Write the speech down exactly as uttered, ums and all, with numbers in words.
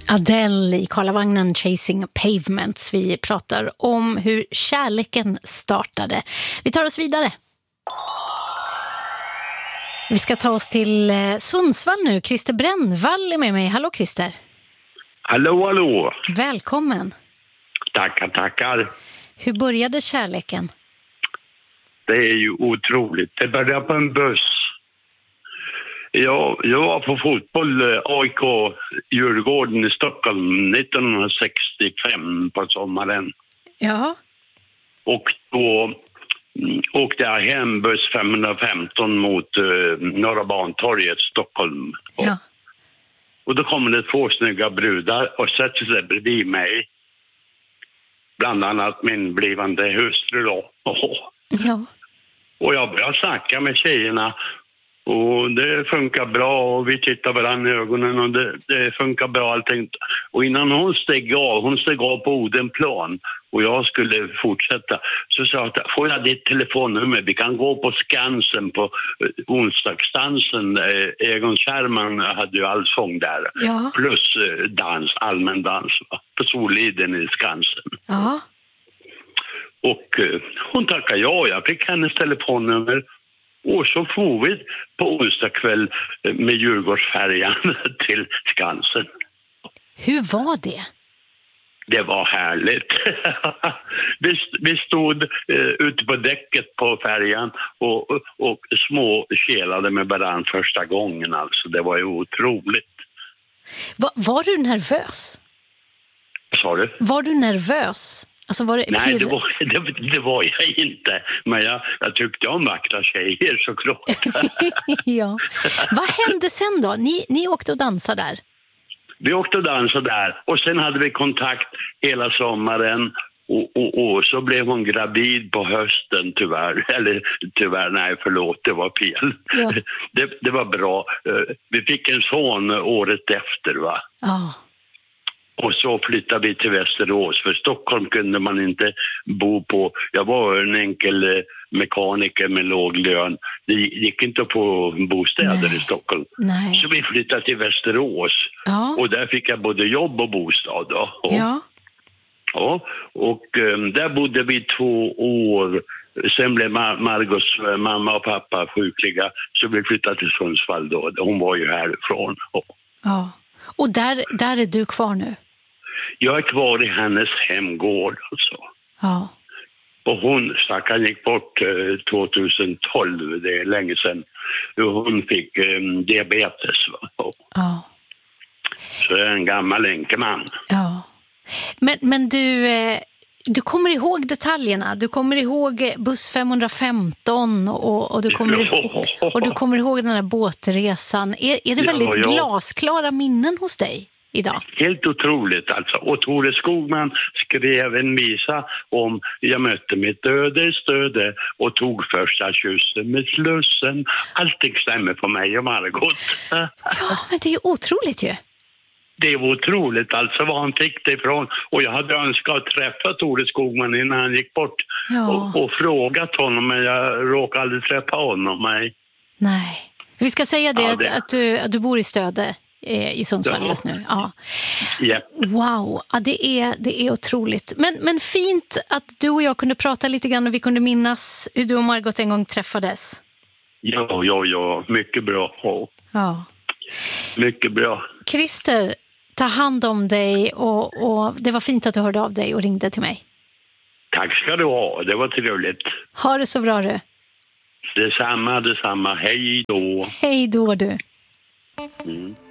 Adele i Karlavagnen Chasing Pavements. Vi pratar om hur kärleken startade. Vi tar oss vidare. Vi ska ta oss till Sundsvall nu. Christer Brännvall är med mig. Hallå Christer. Hallå, hallå. Välkommen. Tackar, tackar. Hur började kärleken? Det är ju otroligt. Det började på en buss. Jag, jag var på fotboll, A I K Djurgården i Stockholm nittonhundrasextiofem på sommaren. Ja. Och då åkte jag hem buss femhundrafemton mot uh, Norra Bantorget, Stockholm. Ja. Och, och då kommer det två snygga brudar och sätter sig bredvid mig. Bland annat min blivande hustru då. Ja. Och jag började snacka med tjejerna. Och det funkar bra och vi tittar varandra i ögonen och det, det funkar bra allting. Och innan hon steg av, hon steg av på Odenplan och jag skulle fortsätta, så sa jag, får jag ditt telefonnummer? Vi kan gå på Skansen på eh, onsdagsdansen. Eh, Egon Kärman hade ju allsång där. Ja. Plus eh, dans, allmän dans va? På Soliden i Skansen. Ja. Och eh, hon tackade ja, jag fick hennes telefonnummer. Och så får vi på onsdag kväll med Djurgårdsfärjan till Skansen. Hur var det? Det var härligt. vi, vi stod eh, ute på däcket på färjan och, och, och små kelade med varandra första gången. Alltså. Det var ju otroligt. Va, var du nervös? Vad sa du? Var du nervös? Alltså var det Nej, det var, det, det var jag inte. Men jag, jag tyckte om vackra tjejer såklart. Ja. Vad hände sen då? Ni, ni åkte och dansade där? Vi åkte och dansade där. Och sen hade vi kontakt hela sommaren. Och, och, och så blev hon gravid på hösten tyvärr. Eller tyvärr, nej förlåt, det var fel. Ja. Det, det var bra. Vi fick en son året efter va? Ja. Och så flyttade vi till Västerås. För Stockholm kunde man inte bo på. Jag var en enkel mekaniker med låg lön. Det gick inte att få bostäder Nej. i Stockholm. Nej. Så vi flyttade till Västerås. Ja. Och där fick jag både jobb och bostad. Då. Och, ja. ja. Och um, där bodde vi två år. Sen blev Mar- Margos mamma och pappa sjukliga. Så vi flyttade till Sundsvall då. Hon var ju härifrån. Och, ja. Och där, där är du kvar nu? Jag är kvar i hennes hemgård alltså. Ja. Och hon, stackaren, gick bort eh, tjugohundratolv, det är länge sedan. Hon fick eh, diabetes va? Ja. Så jag är en gammal enkeman. Ja. Men, men du, eh, du kommer ihåg detaljerna. Du kommer ihåg buss femhundrafemton och, och, du, kommer ihåg, och du kommer ihåg den här båtresan. Är, är det väldigt ja, ja. glasklara minnen hos dig idag? Helt otroligt alltså. Och Tore Skogman skrev en visa om jag mötte mitt öde stöde och tog första kyssen med slussen. Allting stämmer på mig och Margot. Ja, men det är otroligt ju. Det var otroligt alltså vad han fick det ifrån. Och jag hade önskat att träffa Tore Skogman innan han gick bort. Ja. Och, och frågat honom, men jag råkade aldrig träffa honom. Nej. Nej. Vi ska säga det, Ja, det. Att, att, du, att du bor i Stöde eh, i Sundsvall Ja. just nu. Ja. Ja. Wow, ja, det, är, det är otroligt. Men, men fint att du och jag kunde prata lite grann och vi kunde minnas hur du och Margot en gång träffades. Ja, ja, ja. Mycket bra. Ja. Ja. Mycket bra. Christer, ta hand om dig och, och det var fint att du hörde av dig och ringde till mig. Tack ska du ha. Det var trevligt. Ha det så bra du. Detsamma, detsamma. Hej då. Hej då du. Mm.